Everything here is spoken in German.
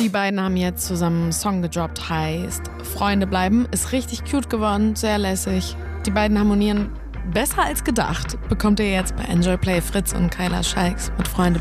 Die beiden haben jetzt zusammen einen Song gedroppt, heißt Freunde bleiben. Ist richtig cute geworden, sehr lässig. Die beiden harmonieren besser als gedacht. Bekommt ihr jetzt bei Enjoy Play Fritz und Kyla Scheiks mit Freunde